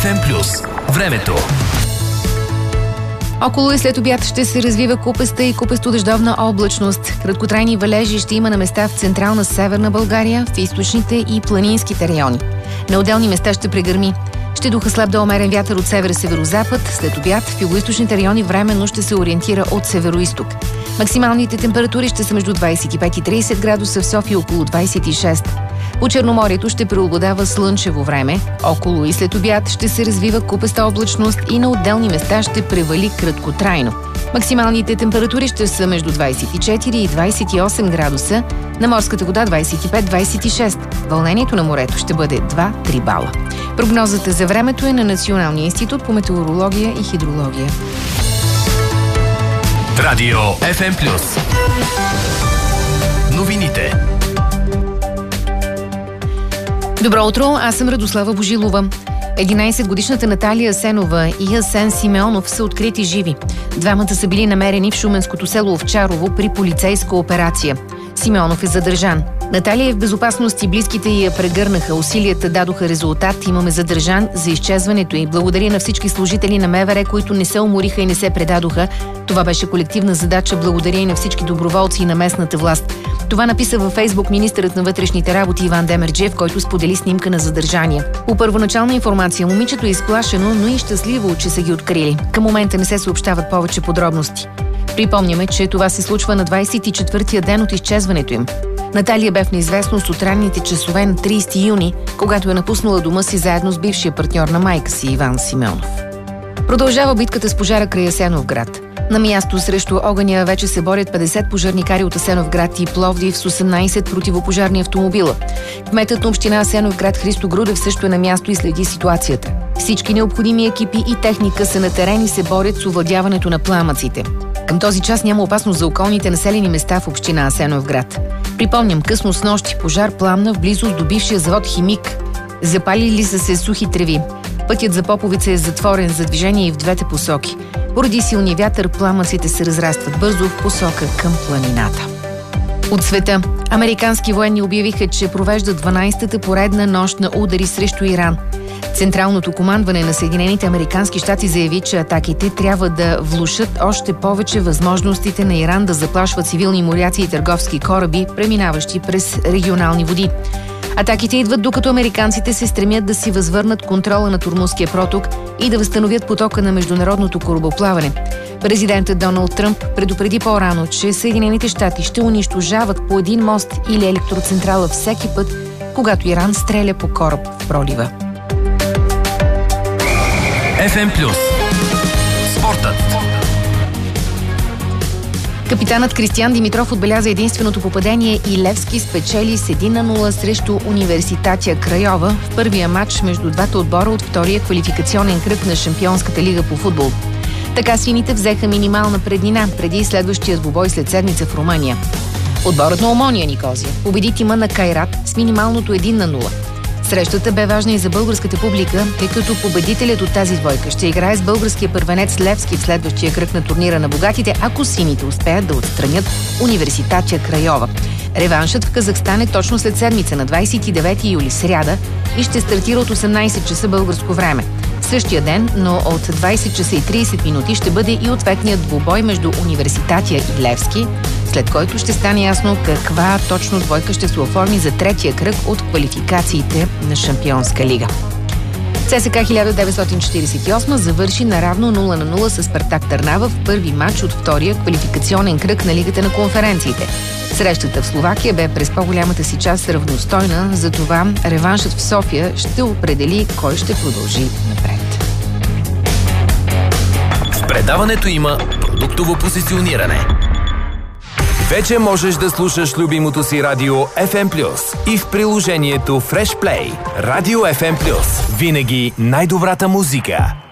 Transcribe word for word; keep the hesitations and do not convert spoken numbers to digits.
еф ем плюс. Времето. Около и след обяд ще се развива купеста и купесто-дъждовна облачност. Краткотрайни валежи ще има на места в централна северна България, в източните и планинските райони. На отделни места ще прегърми. Ще духа слаб до умерен вятър от север-северозапад. След обяд в югоизточните райони временно ще се ориентира от североизток. Максималните температури ще са между двадесет и пет и тридесет градуса, в София около двадесет и шест. По Черноморието ще преобладава слънчево време. Около и след обяд ще се развива купеста облачност и на отделни места ще превали краткотрайно. Максималните температури ще са между двадесет и четири и двадесет и осем градуса, на морската вода двадесет и пет до двадесет и шест. Вълнението на морето ще бъде два до три бала. Прогнозата за времето е на Националния институт по метеорология и хидрология. Радио еф ем плюс. Новините. Добро утро, аз съм Радослава Божилова. единадесетгодишната Наталия Асенова и Асен Симеонов са открити живи. Двамата са били намерени в шуменското село Овчарово при полицейска операция. Симеонов е задържан. Наталия е в безопасност и близките я прегърнаха. Усилията дадоха резултат. Имаме задържан за изчезването й. Благодаря на всички служители на МВР, които не се умориха и не се предадоха. Това беше колективна задача. Благодаря и на всички доброволци и на местната власт. Това написа във Фейсбук министърът на вътрешните работи Иван Демерджиев, който сподели снимка на задържания. По първоначална информация, момичето е изплашено, но и щастливо, че са ги открили. Към момента не се съобщават повече подробности. Припомняме, че това се случва на двадесет и четвъртия ден от изчезването им. Наталия бе в неизвестност от ранните часове на тридесети юни, когато е напуснала дома си заедно с бившия партньор на майка си Иван Симеонов. Продължава битката с пожара край Асеновград. На място срещу огъня вече се борят петдесет пожарникари от Асеновград и Пловдив с осемнадесет противопожарни автомобила. Кметът на община Асеновград Христо Грудев също е на място и следи ситуацията. Всички необходими екипи и техника са на терен и се борят с овладяването на пламъците. Към този час няма опасност за околните населени места в община Асеновград. Припомням, късно снощи пожар пламна в близост до бившия завод Химик. Запалили са се сухи треви. Пътят за Поповица е затворен за движение и в двете посоки. Поради силния вятър пламъците се разрастват бързо в посока към планината. От света. Американски военни обявиха, че провеждат дванадесетата поредна нощ на удари срещу Иран. Централното командване на Съединените американски щати заяви, че атаките трябва да влошат още повече възможностите на Иран да заплашват цивилни моряци и търговски кораби, преминаващи през регионални води. Атаките идват докато американците се стремят да си възвърнат контрола на Ормузския проток и да възстановят потока на международното корабоплаване. Президентът Доналд Тръмп предупреди по-рано, че Съединените щати ще унищожават по един мост или електроцентрала всеки път, когато Иран стреля по кораб в пролива. еф ем плюс. Спортът. Капитанът Кристиян Димитров отбеляза единственото попадение и Левски спечели с едно на нула срещу Университатия Крайова в първия матч между двата отбора от втория квалификационен кръг на Шампионската лига по футбол. Така сините взеха минимална преднина преди следващия двубой след седмица в Румъния. Отборът на Омония Никозия победи тима на Кайрат с минималното едно на нула. Срещата бе важна и за българската публика, тъй като победителят от тази двойка ще играе с българския първенец Левски в следващия кръг на турнира на богатите, ако сините успеят да отстранят Университатия Крайова. Реваншът в Казахстан е точно след седмица на двадесет и девети юли, сряда, и ще стартира от осемнадесет часа българско време. Същия ден, но от двадесет часа и тридесет минути ще бъде и ответният двубой между Университатия и Левски, след който ще стане ясно каква точно двойка ще се оформи за третия кръг от квалификациите на Шампионска лига. ЦСКА хиляда деветстотин четиридесет и осма завърши наравно нула на нула с Спартак Търнава в първи матч от втория квалификационен кръг на Лигата на конференциите. Срещата в Словакия бе през по-голямата си част равностойна, затова реваншът в София ще определи кой ще продължи напред. В предаването има продуктово позициониране. Вече можеш да слушаш любимото си радио еф ем плюс и в приложението Fresh Play. Радио еф ем плюс. Винаги най-добрата музика.